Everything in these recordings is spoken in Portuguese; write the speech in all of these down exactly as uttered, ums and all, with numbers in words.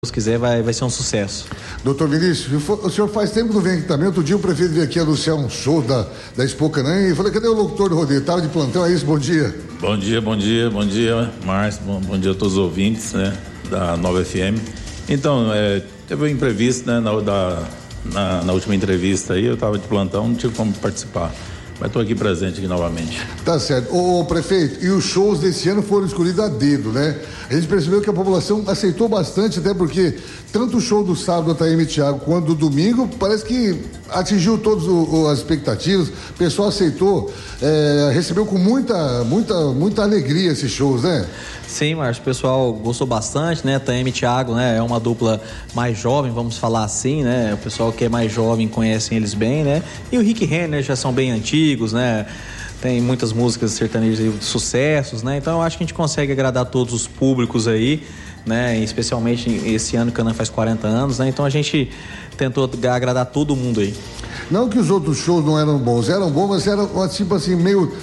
Deus quiser, vai, vai ser um sucesso. Doutor Vinícius, o senhor faz tempo que não vem aqui também. Outro dia o prefeito veio aqui anunciar um show da, da Expo Canaã e falei, cadê o locutor do rodeio? Estava de plantão, é isso? Bom dia. Bom dia, bom dia, bom dia, Márcio, bom, bom dia a todos os ouvintes, né, da Nova F M. Então, é, teve um imprevisto, né, na, da, na, na última entrevista aí, eu estava de plantão, não tive como participar. Mas estou aqui presente aqui novamente. Tá certo. Ô, ô, prefeito, e os shows desse ano foram escolhidos a dedo, né? A gente percebeu que a população aceitou bastante, até porque tanto o show do sábado da Taeme Thiago quanto do domingo, parece que atingiu todas as expectativas, o pessoal aceitou, é, recebeu com muita, muita, muita alegria esses shows, né? Sim, Márcio, o pessoal gostou bastante, né? Taeme e Thiago, né? É uma dupla mais jovem, vamos falar assim, né? O pessoal que é mais jovem conhecem eles bem, né? E o Rick Renner já são bem antigos, né? Tem muitas músicas sertanejas aí, sucessos, né? Então eu acho que a gente consegue agradar todos os públicos aí, né? Especialmente esse ano que o Canaã faz quarenta anos, né? Então a gente tentou agradar todo mundo aí. Não que os outros shows não eram bons, eram bons, mas era tipo assim, meio,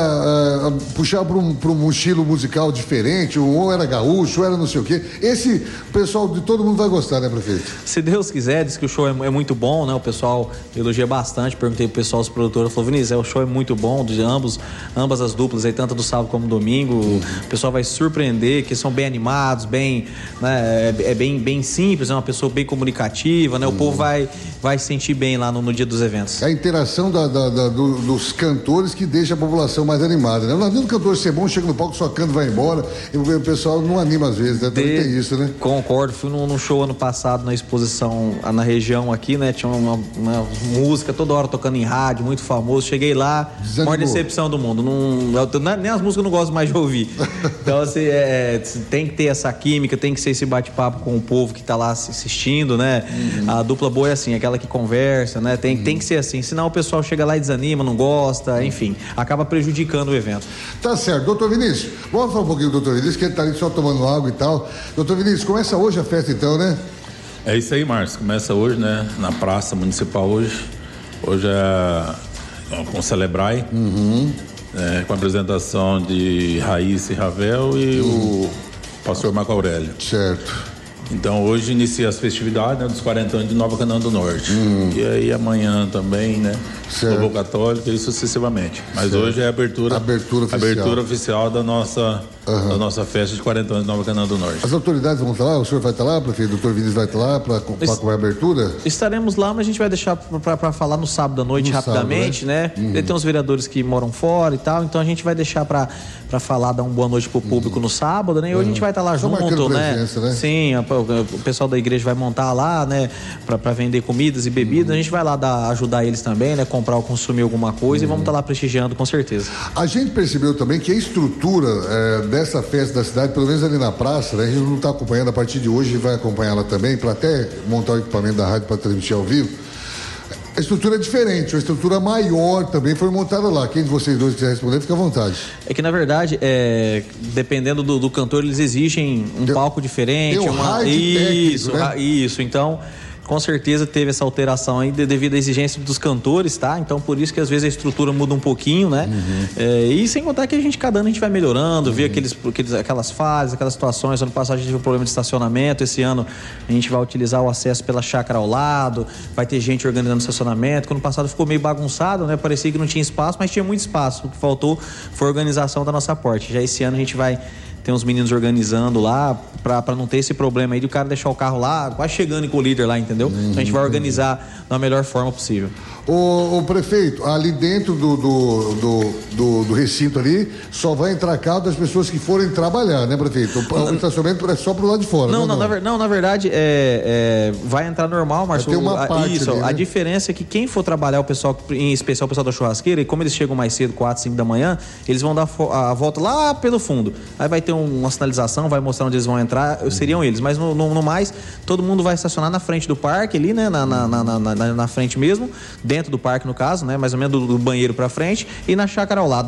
era uh, puxar para um, pra um estilo musical diferente, ou era gaúcho, ou era não sei o quê. Esse, o pessoal de todo mundo vai gostar, né, prefeito? Se Deus quiser, diz que o show é, é muito bom, né? O pessoal elogia bastante, perguntei pro pessoal, os produtores, falou, Vinícius, é, o show é muito bom, de ambos, ambas as duplas aí, tanto do sábado como do domingo, uhum. O pessoal vai se surpreender, que são bem animados, bem, né, é, é bem, bem simples, é uma pessoa bem comunicativa, né? O uhum. povo vai, vai se sentir bem lá no, no dia dos eventos. A interação da, da, da, do, dos cantores que deixa a população mais animada, né? Não adianta o cantor ser bom, chega no palco, só canta e vai embora, e o pessoal não anima às vezes, né? Também tem isso, né? Concordo, fui num, num show ano passado na exposição na região aqui, né? Tinha uma, uma música toda hora tocando em rádio, muito famoso, cheguei lá, maior decepção do mundo, não, eu, nem as músicas eu não gosto mais de ouvir. Então assim, é, tem que ter essa química, tem que ser esse bate-papo com o povo que tá lá assistindo, né? Uhum. A dupla boa é assim, aquela que conversa, né? Tem, uhum. tem que ser assim, senão o pessoal chega lá e desanima, não gosta, enfim, acaba prejudicando o evento. Tá certo. Doutor Vinícius, vamos falar um pouquinho do doutor Vinícius, que ele tá ali só tomando água e tal. Doutor Vinícius, começa hoje a festa então, né? É isso aí, Márcio, começa hoje, né, na Praça Municipal hoje, hoje é com Celebrai, uhum. é, com a apresentação de Raíssa e Ravel e uhum. o pastor Marco Aurélio. Certo. Então hoje inicia as festividades, né, dos quarenta anos de Nova Canaã do Norte. Hum. E aí amanhã também, né? Louvor Católico e sucessivamente. Mas certo. Hoje é a abertura, abertura oficial, abertura oficial da nossa, uhum. da nossa festa de quarenta anos de Nova Canaã do Norte. As autoridades vão estar lá? O senhor vai estar lá, prefeito? O doutor Vinícius vai estar lá para Est- a abertura? Estaremos lá, mas a gente vai deixar para falar no sábado à noite no rapidamente, sábado, né? né? Uhum. Tem uns vereadores que moram fora e tal, então a gente vai deixar para falar, dar uma boa noite pro público uhum. no sábado, né? E hoje uhum. a gente vai estar lá Só junto, né? Presença, né? Sim, a, o pessoal da igreja vai montar lá, né? Para vender comidas e bebidas, uhum. a gente vai lá dar, ajudar eles também, né? Comprar ou consumir alguma coisa uhum. e vamos estar lá prestigiando com certeza. A gente percebeu também que a estrutura é, dessa festa da cidade, pelo menos ali na praça, né? A gente não está acompanhando, a partir de hoje a gente vai acompanhá-la também, para até montar o equipamento da rádio para transmitir ao vivo. A estrutura é diferente, uma estrutura maior também foi montada lá. Quem de vocês dois quiser responder, fica à vontade. É que, na verdade, é, dependendo do, do cantor, eles exigem um tem, palco diferente. Tem um uma... Isso, técnico, né? isso. Então, com certeza teve essa alteração aí devido à exigência dos cantores, tá? Então, por isso que às vezes a estrutura muda um pouquinho, né? Uhum. É, e sem contar que a gente, cada ano a gente vai melhorando, uhum. vê aqueles, aqueles, aquelas fases, aquelas situações. Ano passado a gente teve um problema de estacionamento, esse ano a gente vai utilizar o acesso pela chácara ao lado, vai ter gente organizando estacionamento. Que ano passado ficou meio bagunçado, né? Parecia que não tinha espaço, mas tinha muito espaço. O que faltou foi a organização da nossa parte. Já esse ano a gente vai ter uns meninos organizando lá pra, pra não ter esse problema aí de o cara deixar o carro lá, quase chegando com o líder lá, entendeu? Uhum, então a gente vai organizar da melhor forma possível. O, o prefeito, ali dentro do, do, do, do, do recinto ali, só vai entrar carro das pessoas que forem trabalhar, né, prefeito? O, o estacionamento é só pro lado de fora, não, né? Não, não? Na, ver, não, na verdade, é, é, vai entrar normal, Marcelo. Tem uma parte Isso, ali, né? A diferença é que quem for trabalhar, o pessoal, em especial o pessoal da churrasqueira, e como eles chegam mais cedo, quatro, cinco da manhã, eles vão dar a volta lá pelo fundo. Aí vai ter um, uma sinalização, vai mostrar onde eles vão entrar, uhum. seriam eles. Mas no, no, no mais, todo mundo vai estacionar na frente do parque, ali, né? Na, na, na, na, na, na frente mesmo, dentro do parque, no caso, né? Mais ou menos do, do banheiro pra frente e na chácara ao lado.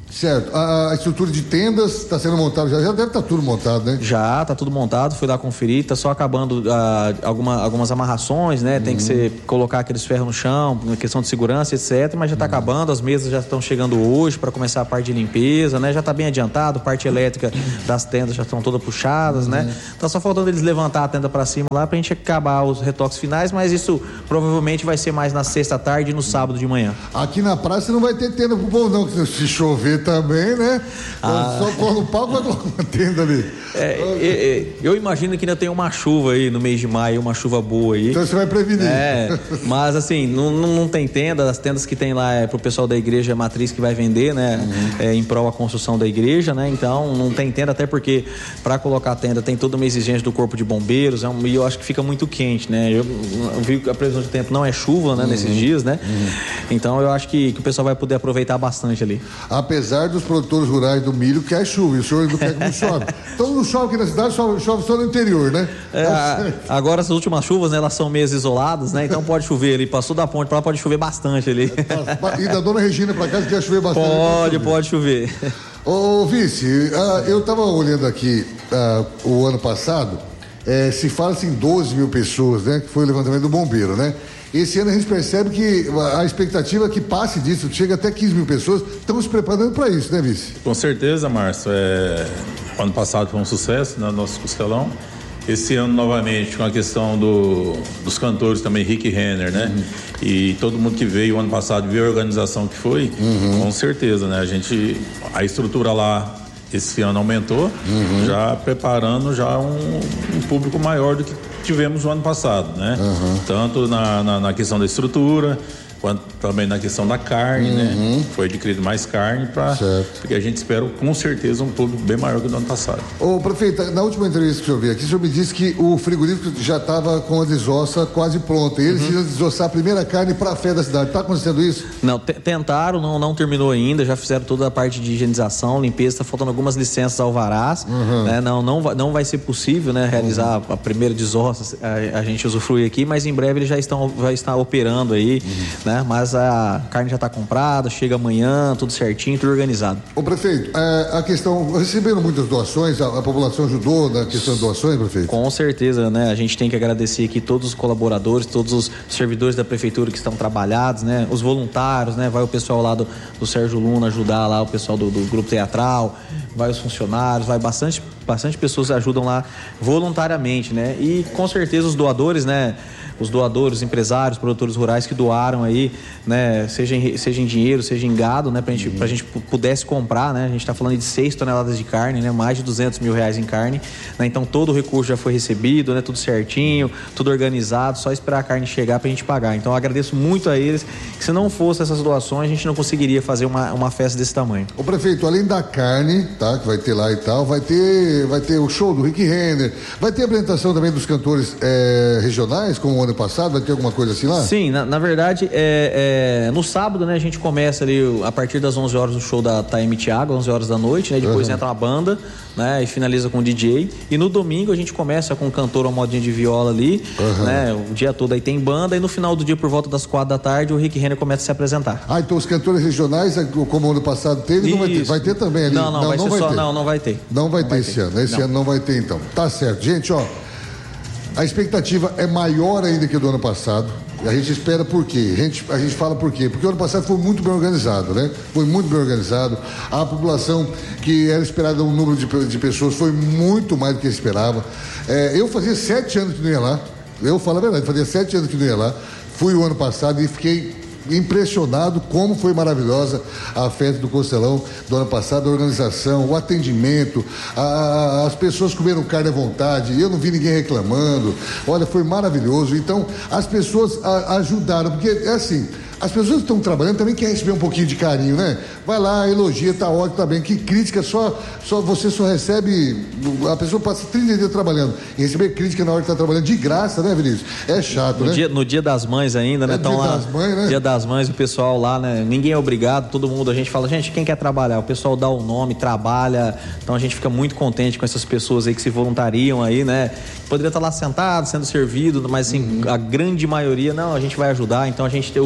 Certo. A, a estrutura de tendas está sendo montada, já, já deve estar tá tudo montado, né? Já, tá tudo montado, fui lá conferir, tá só acabando uh, alguma, algumas amarrações, né? Uhum. Tem que ser, colocar aqueles ferros no chão, questão de segurança, etcétera. Mas já tá uhum. acabando, as mesas já estão chegando hoje para começar a parte de limpeza, né? Já tá bem adiantado, parte elétrica das tendas já estão todas puxadas, uhum. né? Tá só faltando eles levantar a tenda para cima lá pra gente acabar os retoques finais, mas isso provavelmente vai ser mais na sexta tarde e no sábado de manhã. Aqui na praça não vai ter tenda pro povo não, que se chover também, né? Ah. Só cola o pau, vai colocar uma tenda ali. É, é, é, eu imagino que ainda tem uma chuva aí no mês de maio, uma chuva boa aí. Então você vai prevenir. É, mas assim, não, não, não tem tenda, as tendas que tem lá é pro pessoal da igreja matriz que vai vender, né? Uhum. É, em prol da construção da igreja, né? Então não tem tenda, até porque para colocar tenda tem toda uma exigência do corpo de bombeiros, é um, e eu acho que fica muito quente, né? Eu, eu vi que a previsão de tempo não é chuva, né? Uhum. Nesses dias, né? Uhum. Então eu acho que, que o pessoal vai poder aproveitar bastante ali. Apesar dos produtores rurais do milho quer chuva, e o senhor não quer que não chove. Então não chove aqui na cidade, chove, chove só no interior, né? É, a, agora essas últimas chuvas, né, elas são meias isoladas, né? Então pode chover ali, passou da ponte pra lá, pode chover bastante ali. E da dona Regina pra casa quer chover bastante. Pode, pode chover. Ô, vice, uh, eu tava olhando aqui uh, o ano passado, eh, se fala assim doze mil pessoas, né? Que foi o levantamento do bombeiro, né? Esse ano a gente percebe que a expectativa é que passe disso, chega até quinze mil pessoas, estamos se preparando para isso, né, vice? Com certeza, Márcio. É... O ano passado foi um sucesso, né, no nosso costelão. Esse ano, novamente, com a questão do, dos cantores também, Rick Renner, né? Uhum. E todo mundo que veio o ano passado, viu a organização que foi, uhum. com certeza, né? A gente, a estrutura lá, esse ano aumentou, uhum. já preparando já um, um público maior do que tivemos no ano passado, né? Uhum. Tanto na, na, na questão da estrutura, quanto também na questão da carne, uhum. né? Foi adquirido mais carne para porque a gente espera com certeza um público bem maior que o do ano passado. Ô, prefeito, na última entrevista que o senhor veio aqui, o senhor me disse que o frigorífico já estava com a desossa quase pronta. E eles uhum. iam desossar a primeira carne para a fé da cidade. Está acontecendo isso? Não, tentaram, não, não terminou ainda, já fizeram toda a parte de higienização, limpeza, está faltando algumas licenças alvarás, uhum. né? Não, não, vai, não vai ser possível, né? Realizar uhum. a primeira desossa, a, a gente usufrui aqui, mas em breve eles já estão, vai estar operando aí, uhum. né? Mas a carne já está comprada, chega amanhã, tudo certinho, tudo organizado. Ô prefeito, é, a questão, receberam muitas doações, a, a população ajudou na questão de doações, prefeito? Com certeza, né? A gente tem que agradecer aqui todos os colaboradores, todos os servidores da prefeitura que estão trabalhados, né? Os voluntários, né? Vai o pessoal lá do, do Sérgio Luna ajudar lá, o pessoal do, do grupo teatral, vai os funcionários, vai bastante, bastante pessoas que ajudam lá voluntariamente, né? E com certeza os doadores, né? Os doadores, os empresários, produtores rurais que doaram aí, né, seja em, seja em dinheiro, seja em gado, né, pra gente, uhum. pra gente pudesse comprar, né, a gente tá falando de seis toneladas de carne, né, mais de duzentos mil reais em carne, né, então todo o recurso já foi recebido, né, tudo certinho, tudo organizado, só esperar a carne chegar pra gente pagar. Então eu agradeço muito a eles, que se não fosse essas doações, a gente não conseguiria fazer uma, uma festa desse tamanho. Ô prefeito, além da carne, tá, que vai ter lá e tal, vai ter, vai ter o show do Rick Renner, vai ter a apresentação também dos cantores é, regionais, como o ano passado, vai ter alguma coisa assim lá? Sim, na, na verdade, é, é, no sábado, né, a gente começa ali a partir das onze horas o show da Taeme Thiago, onze horas da noite, né, depois uhum. entra uma banda, né, e finaliza com o D J, e no domingo a gente começa com um cantor, uma modinha de viola ali, uhum. né, o dia todo aí tem banda, e no final do dia, por volta das quatro da tarde, o Rick Renner começa a se apresentar. Ah, então os cantores regionais, como o ano passado teve, não vai ter, vai ter também ali? Não, não, não vai, não ser vai só, ter. não, não vai ter. Não vai não ter vai esse ter. ano, esse não. ano não vai ter então. Tá certo, gente, ó, a expectativa é maior ainda que do ano passado. A gente espera por quê? A gente, a gente fala por quê? Porque o ano passado foi muito bem organizado, né? Foi muito bem organizado. A população que era esperada, um número de, de pessoas foi muito mais do que esperava. É, eu fazia sete anos que não ia lá. Eu falo a verdade, fazia sete anos que não ia lá. Fui o ano passado e fiquei impressionado como foi maravilhosa a festa do Costelão do ano passado, a organização, o atendimento, a, a, as pessoas comeram carne à vontade, eu não vi ninguém reclamando, olha, foi maravilhoso. Então as pessoas a, ajudaram, porque é assim, as pessoas que estão trabalhando também querem receber um pouquinho de carinho, né? Vai lá, elogia, tá ótimo, tá bem. Que crítica só, só você só recebe, a pessoa passa trinta dias trabalhando e receber crítica na hora que tá trabalhando de graça, né, Vinícius? É chato, no né? Dia, no dia das mães ainda, né? É dia lá, das mães, né? Dia das mães, o pessoal lá, né? Ninguém é obrigado, todo mundo, a gente fala, gente, quem quer trabalhar? O pessoal dá o nome, trabalha, então a gente fica muito contente com essas pessoas aí que se voluntariam aí, né? Poderia estar lá sentado, sendo servido, mas assim, uhum. a grande maioria, não, a gente vai ajudar, então a gente, os funcionários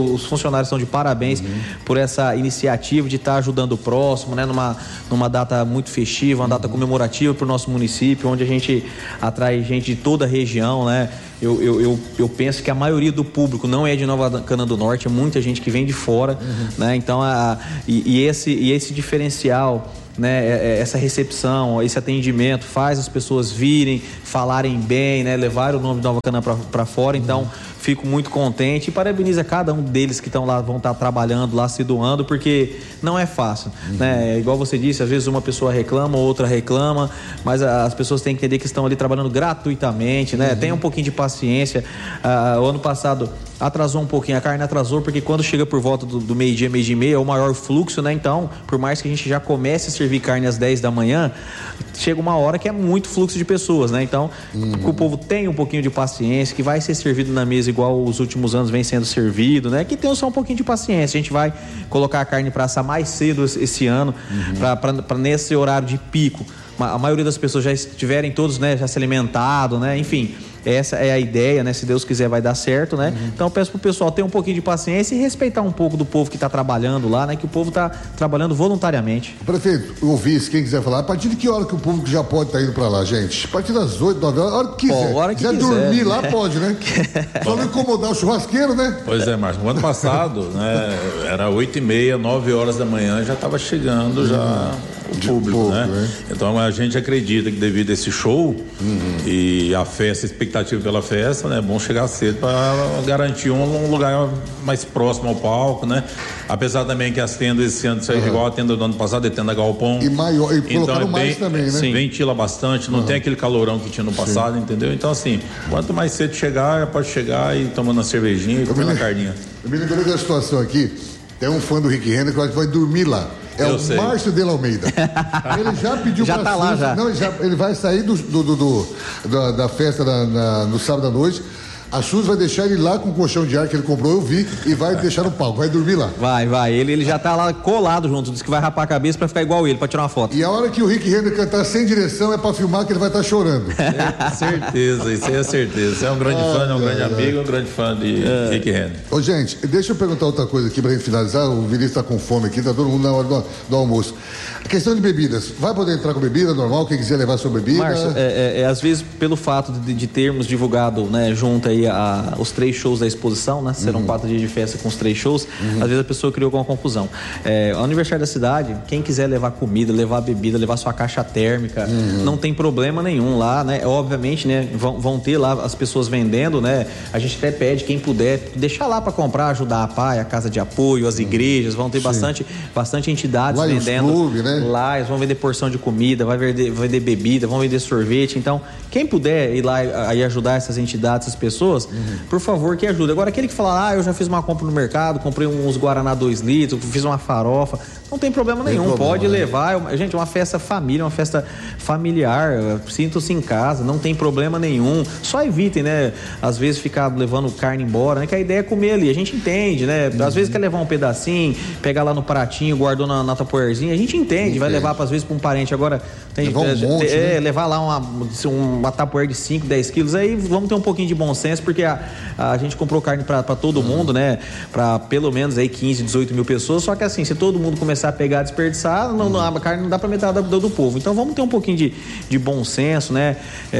funcionários estão de parabéns uhum. por essa iniciativa de estar ajudando o próximo, né? Numa, numa data muito festiva, uma uhum. data comemorativa para o nosso município, onde a gente atrai gente de toda a região, né? Eu, eu, eu, eu penso que a maioria do público não é de Nova Cana do Norte, é muita gente que vem de fora, uhum. né? Então, a, e, e, esse, e esse diferencial, né, essa recepção, esse atendimento faz as pessoas virem, falarem bem, né, levar o nome de Nova Cana para fora. Então uhum. fico muito contente e parabenizo a cada um deles que estão lá, vão estar trabalhando lá, se doando, porque não é fácil, uhum. né? Igual você disse, às vezes uma pessoa reclama, outra reclama, mas as pessoas têm que entender que estão ali trabalhando gratuitamente, né? Uhum. Tenha um pouquinho de paciência. Ah, o ano passado atrasou um pouquinho, a carne atrasou, porque quando chega por volta do, do meio-dia, meio-dia e meia, é o maior fluxo, né? Então, por mais que a gente já comece a servir carne às dez da manhã, chega uma hora que é muito fluxo de pessoas, né? Então, uhum. que o povo tenha um pouquinho de paciência, que vai ser servido na mesa igual os últimos anos vem sendo servido, né? Que tenha só um pouquinho de paciência. A gente vai colocar a carne para assar mais cedo esse ano, uhum. para nesse horário de pico a maioria das pessoas já estiverem todos, né, já se alimentado, né? Enfim, essa é a ideia, né? Se Deus quiser vai dar certo, né? Uhum. Então eu peço pro pessoal ter um pouquinho de paciência e respeitar um pouco do povo que está trabalhando lá, né? Que o povo está trabalhando voluntariamente. Prefeito, eu ouvi isso, quem quiser falar, a partir de que hora que o público já pode estar tá indo para lá, gente? A partir das oito, nove horas, a hora que quiser. Pô, hora que quiser, quiser dormir lá, pode, né? Só não incomodar o churrasqueiro, né? Pois é, Márcio, no ano passado, né, era oito e meia, nove horas da manhã, já estava chegando uhum. já o de público, pouco, né? né? Então a gente acredita que devido a esse show uhum. e a festa, a expectativa pela festa, né, é bom chegar cedo para garantir um, um lugar mais próximo ao palco, né? Apesar também que as tendas esse ano são uhum. igual a tenda do ano passado, é tenda galpão. E maior, e então colocaram é mais bem, também, né? Sim. Ventila bastante, não uhum. tem aquele calorão que tinha no passado, sim. entendeu? Então assim, quanto mais cedo chegar, pode chegar e tomando uma cervejinha e comendo a carninha. Eu me lembrei da situação aqui, tem um fã do Rick Renner que vai dormir lá. É eu o sei. Márcio de Almeida. Ele já pediu já pra tá Suzy, lá já. Não, ele, já, ele vai sair do, do, do, do da, da festa na, na, no sábado à noite. A Suzy vai deixar ele lá com o colchão de ar que ele comprou, eu vi, e vai deixar no palco, vai dormir lá. Vai, vai. Ele, ele já tá lá colado junto, diz que vai rapar a cabeça pra ficar igual ele, pra tirar uma foto. E a hora que o Rick Renner cantar sem direção é pra filmar que ele vai estar tá chorando. É, certeza, isso aí é certeza. Você é um grande ah, fã, é um grande é, amigo, é. um grande fã de é. Rick Renner. Ô, gente, deixa eu perguntar outra coisa aqui pra gente finalizar. O Vinícius tá com fome aqui, tá todo mundo na hora do, do almoço. A questão de bebidas, vai poder entrar com bebida normal, quem quiser levar sua bebida? Márcio, é, é, é, às vezes pelo fato de, de termos divulgado, né, junto aí a, os três shows da exposição, né, serão uhum. quatro dias de festa com os três shows, uhum. às vezes a pessoa criou alguma confusão. É, o aniversário da cidade, quem quiser levar comida, levar bebida, levar sua caixa térmica, uhum. não tem problema nenhum lá, né, obviamente, né, vão, vão ter lá as pessoas vendendo, né, a gente até pede, quem puder, deixar lá para comprar, ajudar a P A I, a Casa de Apoio, as igrejas, vão ter bastante, bastante entidades lá vendendo. Clube, né? Lá, eles vão vender porção de comida, vai vender, vai vender bebida, vão vender sorvete. Então, quem puder ir lá e ajudar essas entidades, essas pessoas, uhum. por favor, que ajude. Agora, aquele que fala, ah, eu já fiz uma compra no mercado, comprei uns Guaraná dois litros, fiz uma farofa, não tem problema tem nenhum, problema, pode né? levar. Gente, é uma festa família, uma festa familiar, sintam-se em casa, não tem problema nenhum. Só evitem, né, às vezes ficar levando carne embora, né, que a ideia é comer ali, a gente entende, né, às uhum. vezes quer levar um pedacinho, pegar lá no pratinho, guardou na, na tapoerzinha, a gente entende, entende. Vai levar às vezes para um parente. Agora tem levar, um monte, é, né? levar lá uma, uma tapoeira de cinco, dez quilos, aí vamos ter um pouquinho de bom senso, porque a, a gente comprou carne para todo uhum. mundo, né, para pelo menos aí quinze, dezoito mil pessoas, só que assim, se todo mundo começar a pegar, desperdiçar, não, uhum. a carne não dá para metade do, do povo. Então vamos ter um pouquinho de, de bom senso, né,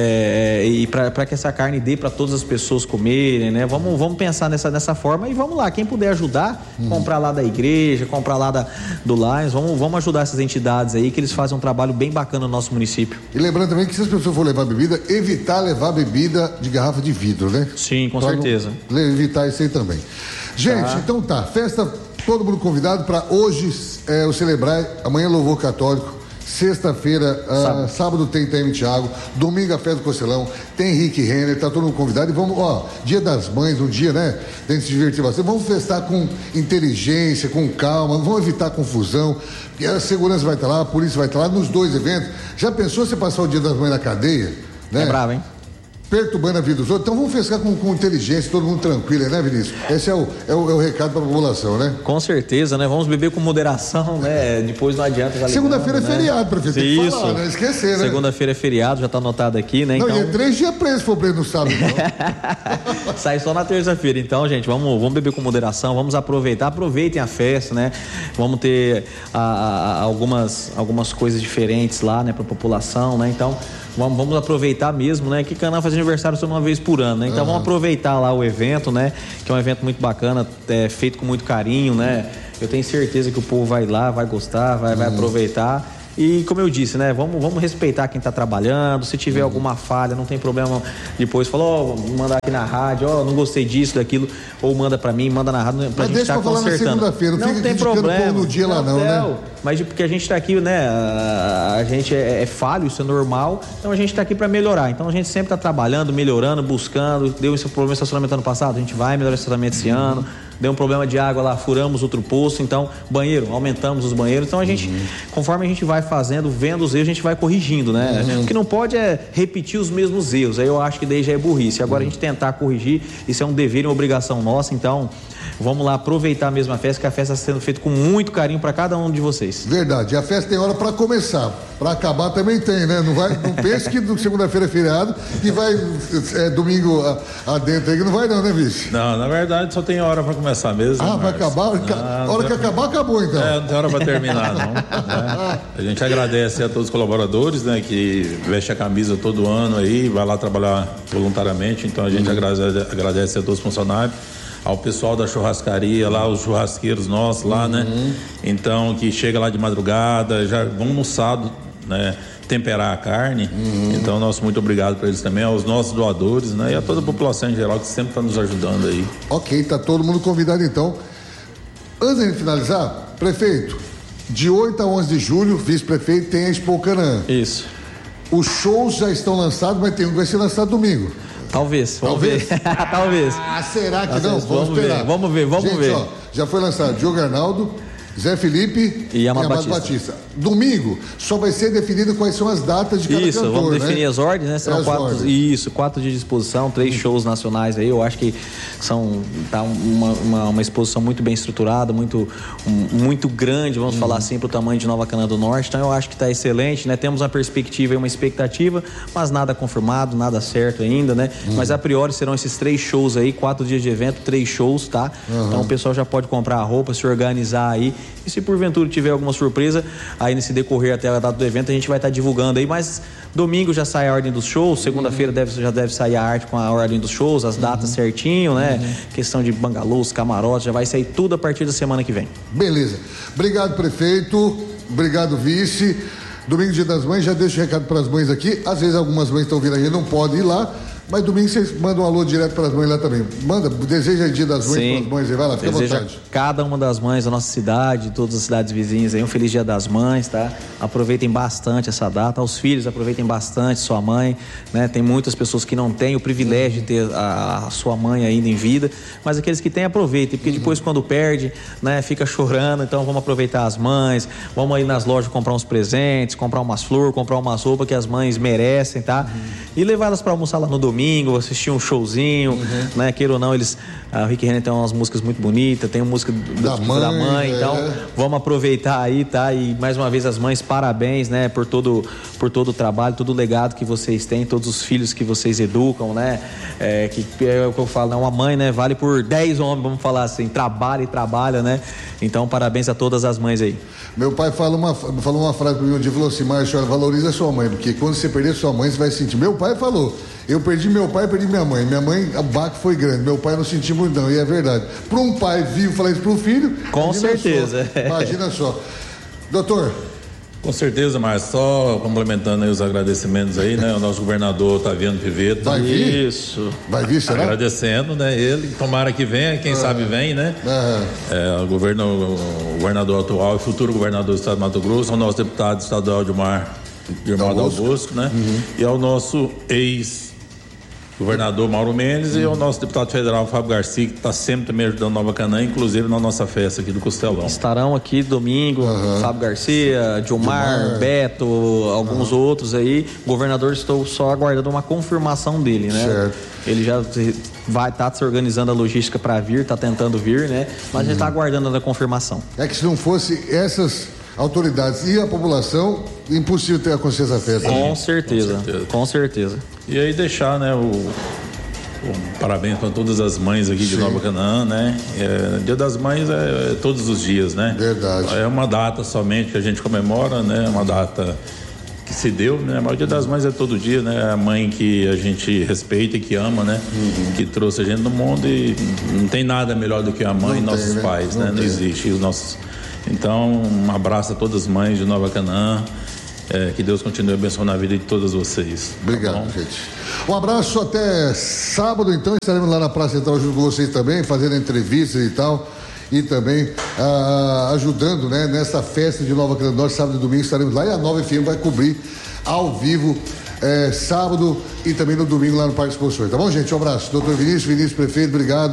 é, e para que essa carne dê para todas as pessoas comerem, né, vamos, vamos pensar nessa, nessa forma e vamos lá, quem puder ajudar, uhum. comprar lá da igreja, comprar lá da, do Lions, vamos, vamos ajudar essas entidades aí, que eles fazem um trabalho bem bacana no nosso município. E lembrando também que se as pessoas for levar bebida, evitar levar bebida de garrafa de vidro, né? Sim, com pra certeza. Não, evitar isso aí também. Gente, tá. então tá, festa, todo mundo convidado para hoje é, o celebrar, amanhã louvor católico, sexta-feira, sábado. Uh, sábado tem T M Thiago, domingo a festa do Costelão, tem Rick Renner, tá todo mundo convidado e vamos, ó, dia das mães, um dia, né, tem que se divertir bastante, vamos festar com inteligência, com calma, vamos evitar confusão, porque a segurança vai estar lá, a polícia vai estar lá nos dois eventos. Já pensou você passar o dia das mães na cadeia, né? É bravo, hein? perturbando a vida dos outros. Então vamos festejar com, com inteligência, todo mundo tranquilo, né, Vinícius? Esse é o, é o, é o recado para a população, né? Com certeza, né? Vamos beber com moderação, né? Depois não adianta já. Segunda-feira né? é feriado, prefeito. Tem que Isso. falar, não esquecer, né? Segunda-feira é feriado, já tá anotado aqui, né? Não, então... e é três dias preso se for preso no sábado, então. Sai só na terça-feira. Então, gente, vamos, vamos beber com moderação, vamos aproveitar, aproveitem a festa, né? Vamos ter a, a, algumas, algumas coisas diferentes lá, né, pra população, né? Então, vamos, vamos aproveitar mesmo, né? Que Canaã faz aniversário só uma vez por ano, né? Então, uhum. vamos aproveitar lá o evento, né? Que é um evento muito bacana, é, feito com muito carinho, né? Eu tenho certeza que o povo vai lá, vai gostar, vai, uhum. vai aproveitar. E como eu disse, né, vamos, vamos respeitar quem está trabalhando. Se tiver uhum. alguma falha, não tem problema. Depois falou, ó, mandar aqui na rádio, ó, não gostei disso, daquilo, ou manda para mim, manda na rádio, pra mas gente estar tá consertando. Não, não tem problema. No dia lá não, não, né? Mas porque a gente está aqui, né, a, a gente é, é falho, isso é normal, então a gente está aqui para melhorar. Então a gente sempre está trabalhando, melhorando, buscando. Deu esse problema de estacionamento ano passado, a gente vai melhorar o estacionamento esse uhum. ano. Deu um problema de água lá, furamos outro poço, então banheiro, aumentamos os banheiros. Então a gente, uhum. conforme a gente vai fazendo, vendo os erros, a gente vai corrigindo, né? Uhum. O que não pode é repetir os mesmos erros. Aí eu acho que daí já é burrice. Agora uhum. a gente tentar corrigir, isso é um dever e uma obrigação nossa. Então vamos lá aproveitar mesmo a festa, que a festa está sendo feita com muito carinho para cada um de vocês. Verdade, a festa tem hora para começar, para acabar também tem, né? Não vai, não pense que segunda-feira é feriado e vai é, domingo adentro aí, que não vai não, né, vice? Não, na verdade só tem hora para começar mesmo. Ah, vai acabar? A hora que acabar, acabou então. É, não tem hora para terminar, não. Né? A gente agradece a todos os colaboradores, né, que veste a camisa todo ano aí, vai lá trabalhar voluntariamente, então a gente uhum. agradece, agradece a todos os funcionários, ao pessoal da churrascaria lá, os churrasqueiros nossos lá, uhum. né? Então, que chega lá de madrugada, já vão no sábado, né? Temperar a carne. Uhum. Então, nosso muito obrigado para eles também, aos nossos doadores, né? E a toda a população em geral que sempre está nos ajudando aí. Ok, tá todo mundo convidado então. Antes de finalizar, prefeito, de oito a onze de julho, vice-prefeito, tem a Expo Canaã. Isso. Os shows já estão lançados, mas tem um que vai ser lançado domingo. Talvez, vamos Talvez. ver. Talvez. Ah, será que Talvez. não? Vamos, vamos esperar. Ver, vamos ver, vamos Gente, ver. Ó, já foi lançado Diogo Arnaldo, Zé Felipe e Amado Batista. Batista. Domingo só vai ser definido quais são as datas de cada isso, cantor, vamos definir né? as ordens, né? São as quatro, ordens. isso, quatro dias de exposição, três hum. shows nacionais aí. Eu acho que são tá uma, uma, uma exposição muito bem estruturada, muito, um, muito grande, vamos hum. falar assim, para o tamanho de Nova Canaã do Norte. Então eu acho que está excelente, né? Temos uma perspectiva e uma expectativa, mas nada confirmado, nada certo ainda, né? Hum. Mas a priori serão esses três shows aí, quatro dias de evento, três shows, tá? Uhum. Então o pessoal já pode comprar a roupa, se organizar aí. E se porventura tiver alguma surpresa, aí nesse decorrer até a data do evento, a gente vai estar tá divulgando aí, mas domingo já sai a ordem dos shows, segunda-feira uhum. deve, já deve sair a arte com a ordem dos shows, as datas uhum. certinho, né? Uhum. Questão de bangalôs, camarotes, já vai sair tudo a partir da semana que vem. Beleza. Obrigado, prefeito. Obrigado, vice. Domingo, Dia das Mães, já deixo o recado para as mães aqui. Às vezes algumas mães estão vindo aí, não podem ir lá. Mas domingo vocês mandam um alô direto para as mães lá também. Manda, deseja Dia das Mães para as mães aí, vai lá, fica à vontade. Cada uma das mães da nossa cidade, todas as cidades vizinhas aí, um feliz Dia das Mães, tá? Aproveitem bastante essa data, os filhos aproveitem bastante sua mãe, né? Tem muitas pessoas que não têm o privilégio de ter a, a sua mãe ainda em vida, mas aqueles que têm aproveitem, porque depois quando perde, né? Fica chorando, então vamos aproveitar as mães, vamos aí nas lojas comprar uns presentes, comprar umas flores, comprar umas roupas que as mães merecem, tá? Uhum. E levá-las para almoçar lá no domingo. Domingo, assistir um showzinho, uhum. né? Queira ou não, eles. A Rick Renner tem umas músicas muito bonitas, tem uma música do, da, do, mãe, da mãe, é. então vamos aproveitar aí, tá? E mais uma vez as mães, parabéns, né? Por todo, por todo o trabalho, todo o legado que vocês têm, todos os filhos que vocês educam, né? É, que é o que eu falo, né? Uma mãe, né? Vale por dez homens, vamos falar assim, trabalha e trabalha, né? Então, parabéns a todas as mães aí. Meu pai fala uma, falou uma frase para mim um dia, falou assim, Márcio, valoriza a sua mãe, porque quando você perder sua mãe, você vai sentir. Meu pai falou, eu perdi meu pai, perdi minha mãe. Minha mãe, a baque foi grande, meu pai não sentiu muito não, e é verdade. Para um pai vivo falar isso para um filho, com certeza. Só, imagina só. Doutor. Com certeza, Márcio, só complementando aí os agradecimentos aí, né? O nosso governador Otaviano Pivetta. Vai vir? Isso. Vai vir, será? Agradecendo, né? Ele, tomara que venha, quem ah. sabe vem, né? Ah. É, o, governo, o governador atual e futuro governador do estado de Mato Grosso, o nosso deputado estadual Dilmar, Dilmar Dal Bosco, né? Uhum. E ao nosso ex governador Mauro Mendes, hum. e o nosso deputado federal Fábio Garcia, que está sempre também ajudando Nova Canaã, inclusive na nossa festa aqui do Costelão. Estarão aqui domingo, uhum. Fábio Garcia, Dilmar, Dilmar. Beto, alguns uhum. outros aí. Governador, estou só aguardando uma confirmação dele, né? Certo. Ele já vai estar tá se organizando a logística para vir, está tentando vir, né? Mas uhum. a gente está aguardando a confirmação. É que se não fosse essas autoridades e a população, impossível ter acontecido essa festa. Com, né? certeza, com certeza, com certeza. E aí deixar, né, o, o parabéns para todas as mães aqui de Sim. Nova Canaã, né? É, Dia das Mães é, é todos os dias, né? Verdade. É uma data somente que a gente comemora, né? Uma data que se deu, né? Mas o Dia das Mães é todo dia, né? A mãe que a gente respeita e que ama, né? Uhum. Que trouxe a gente no mundo e não tem nada melhor do que a mãe não e nossos tem, pais, né? Não, né? Não existe. E os nossos... Então, um abraço a todas as mães de Nova Canaã. É, que Deus continue abençoando a vida de todas vocês. Obrigado, tá gente. Um abraço, até sábado, então. Estaremos lá na Praça Central junto com vocês também, fazendo entrevistas e tal. E também ah, ajudando, né, nessa festa de Nova Canaã Norte, sábado e domingo estaremos lá. E a Nova F M vai cobrir ao vivo é, sábado e também no domingo lá no Parque Exposições. Tá bom, gente? Um abraço. Doutor Vinícius, Vinícius Prefeito, obrigado.